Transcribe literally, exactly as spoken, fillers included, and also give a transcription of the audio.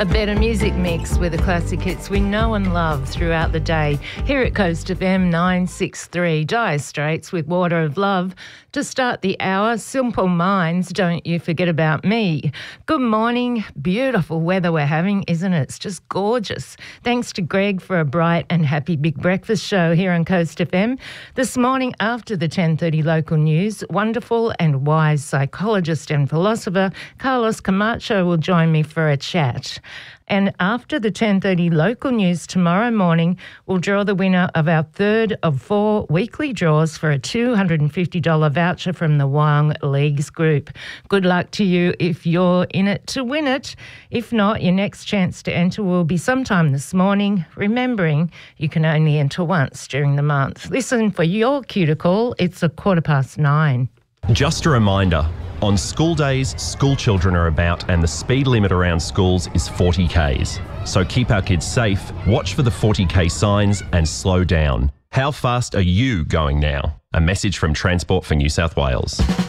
A better music mix with the classic hits we know and love throughout the day. Here at Coast F M nine sixty-three, Dire Straits with Water of Love. To start the hour, Simple Minds, Don't You Forget About Me. Good morning. Beautiful weather we're having, isn't it? It's just gorgeous. Thanks to Greg for a bright and happy big breakfast show here on Coast F M. This morning after the ten thirty local news, wonderful and wise psychologist and philosopher Carlos Camacho will join me for a chat. And after the ten thirty local news tomorrow morning, we'll draw the winner of our third of four weekly draws for a two hundred fifty dollars voucher from the Wyong Leagues Group. Good luck to you if you're in it to win it. If not, your next chance to enter will be sometime this morning, remembering you can only enter once during the month. Listen for your cue to call. It's a quarter past nine. Just a reminder, on school days, school children are about and the speed limit around schools is forty kays. So keep our kids safe, watch for the forty k signs and slow down. How fast are you going now? A message from Transport for New South Wales.